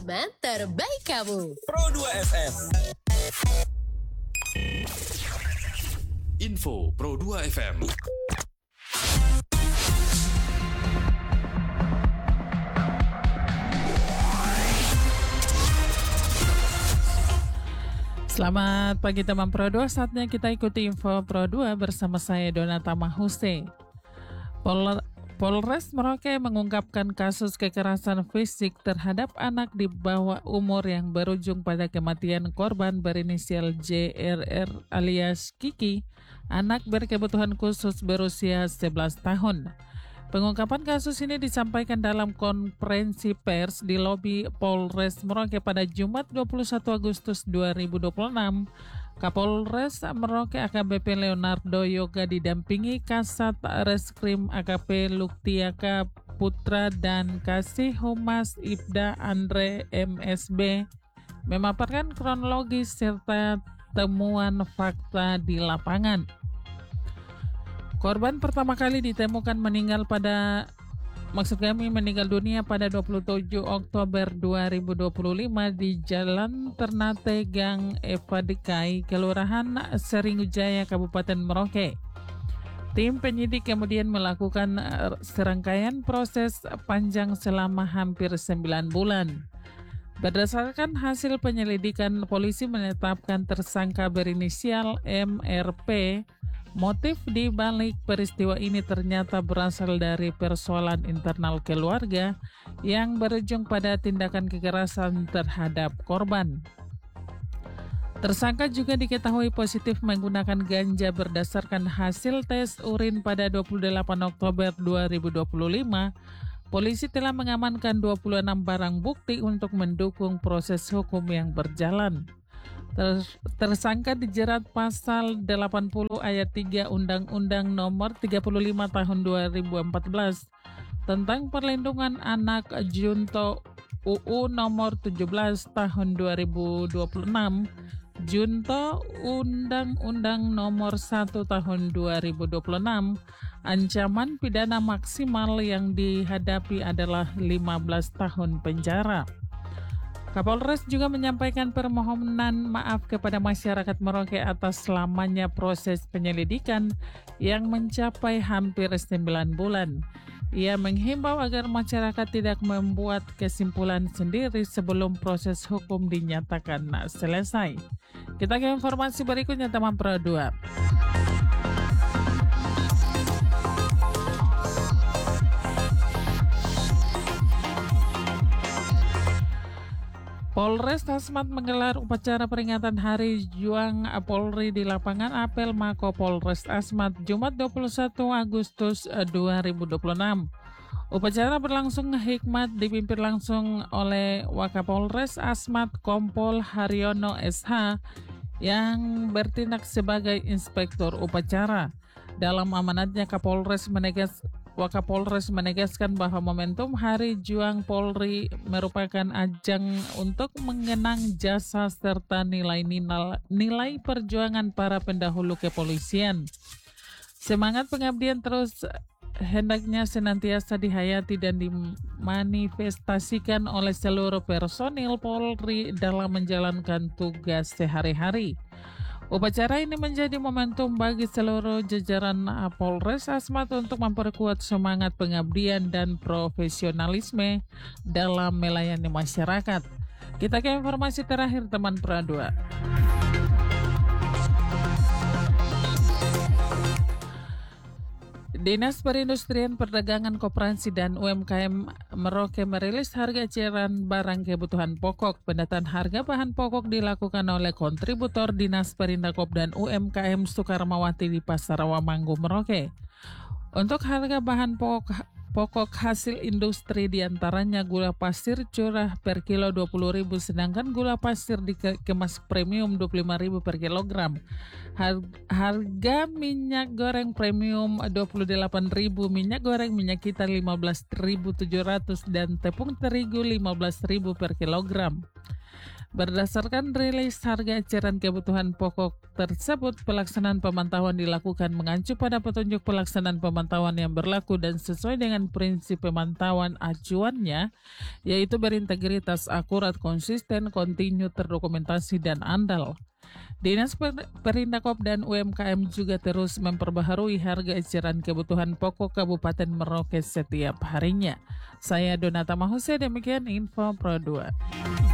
Teman terbaik kamu. Pro 2 FM. Info Pro 2 FM. Selamat pagi teman Pro 2, saatnya kita ikuti info Pro 2 bersama saya Donata Mahuse. Polres Merauke mengungkapkan kasus kekerasan fisik terhadap anak di bawah umur yang berujung pada kematian korban berinisial JRR alias Kiki, anak berkebutuhan khusus berusia 11 tahun. Pengungkapan kasus ini disampaikan dalam konferensi pers di lobi Polres Merauke pada Jumat 21 Agustus 2026. Kapolres Merauke AKBP Leonardo Yoga didampingi Kasat Reskrim AKP Luktiaka Putra dan Kasih Humas Ibda Andre MSB memaparkan kronologis serta temuan fakta di lapangan. Korban pertama kali ditemukan meninggal dunia pada 27 Oktober 2025 di Jalan Ternate Gang Eva Dekai, Kelurahan Seringujaya, Kabupaten Merauke. Tim penyidik kemudian melakukan serangkaian proses panjang selama hampir 9 bulan. Berdasarkan hasil penyelidikan, polisi menetapkan tersangka berinisial MRP. Motif di balik peristiwa ini ternyata berasal dari persoalan internal keluarga yang berujung pada tindakan kekerasan terhadap korban. Tersangka juga diketahui positif menggunakan ganja berdasarkan hasil tes urin pada 28 Oktober 2025. Polisi telah mengamankan 26 barang bukti untuk mendukung proses hukum yang berjalan. Tersangka dijerat pasal 80 ayat 3 Undang-Undang Nomor 35 Tahun 2014 tentang Perlindungan Anak Junto UU Nomor 17 Tahun 2026, Junto Undang-Undang Nomor 1 Tahun 2026. Ancaman pidana maksimal yang dihadapi adalah 15 tahun penjara. Kapolres juga menyampaikan permohonan maaf kepada masyarakat Merauke atas lamanya proses penyelidikan yang mencapai hampir 9 bulan. Ia menghimbau agar masyarakat tidak membuat kesimpulan sendiri sebelum proses hukum dinyatakan selesai. Kita ke informasi berikutnya teman Pro 2. Polres Tasmat menggelar upacara peringatan Hari Juang Polri di lapangan Apel Mako Polres Tasmat Jumat 21 Agustus 2026. Upacara berlangsung hikmat dipimpin langsung oleh Wakapolres Asmat Kompol Haryono SH yang bertindak sebagai inspektur upacara. Dalam amanatnya Wakapolres menegaskan bahwa momentum Hari Juang Polri merupakan ajang untuk mengenang jasa serta nilai perjuangan para pendahulu kepolisian. Semangat pengabdian terus hendaknya senantiasa dihayati dan dimanifestasikan oleh seluruh personil Polri dalam menjalankan tugas sehari-hari. Upacara ini menjadi momentum bagi seluruh jajaran Polres Asmat untuk memperkuat semangat pengabdian dan profesionalisme dalam melayani masyarakat. Kita ke informasi terakhir teman Pro 2. Dinas Perindustrian Perdagangan Koperasi dan UMKM Merauke merilis harga eceran barang kebutuhan pokok. Pendataan harga bahan pokok dilakukan oleh kontributor Dinas Perindakop dan UMKM Soekarmawati di Pasar Rawamanggu, Merauke. Untuk harga bahan pokok hasil industri diantaranya gula pasir curah per kilo 20.000, sedangkan gula pasir dikemas premium 25.000 per kilogram. Harga minyak goreng premium 28.000, minyak goreng minyak kita 15.700 dan tepung terigu 15.000 per kilogram. Berdasarkan rilis harga eceran kebutuhan pokok tersebut, pelaksanaan pemantauan dilakukan mengacu pada petunjuk pelaksanaan pemantauan yang berlaku dan sesuai dengan prinsip pemantauan acuannya, yaitu berintegritas, akurat, konsisten, kontinu, terdokumentasi, dan andal. Dinas Perindakop dan UMKM juga terus memperbaharui harga eceran kebutuhan pokok Kabupaten Merauke setiap harinya. Saya Donata Mahuse, demikian info Pro 2.